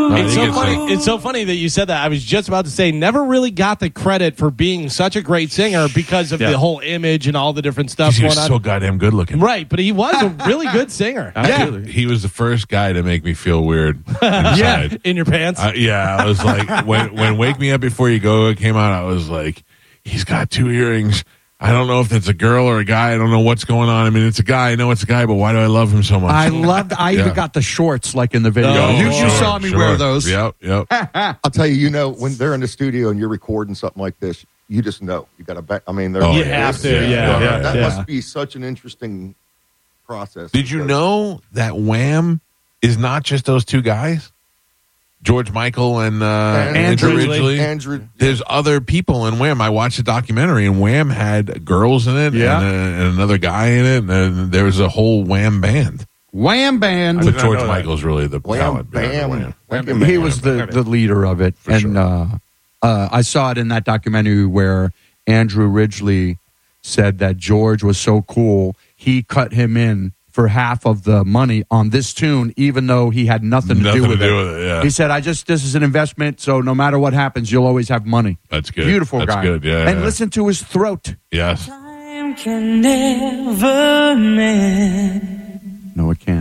It's so funny that you said that. I was just about to say, never really got the credit for being such a great singer because of the whole image and all the different stuff He going was on. so goddamn good looking. Right, but he was a really good singer. Absolutely. He was the first guy to make me feel weird inside. In your pants? I was like, when Wake Me Up Before You Go came out, I was like, he's got 2 earrings. I don't know if it's a girl or a guy. I don't know what's going on. I mean, it's a guy. I know it's a guy, but why do I love him so much? I even got the shorts like in the video. You saw me wear those. Yep. I'll tell you, when they're in the studio and you're recording something like this, you just know. You got to back. I mean, you have to. That must be such an interesting process. Did you know that Wham is not just those 2 guys? George Michael and Andrew Ridgeley. There's other people in Wham. I watched a documentary, and Wham had girls in it and another guy in it, and there was a whole Wham band. Wham band. But George Michael's really the talent. He was the leader of it. I saw it in that documentary where Andrew Ridgeley said that George was so cool, he cut him in for half of the money on this tune, even though he had nothing to do with it. He said, this is an investment, so no matter what happens, you'll always have money. That's good. Beautiful That's guy. Good. Yeah, and listen to his throat. Yes. Time can never mend. No, it can't.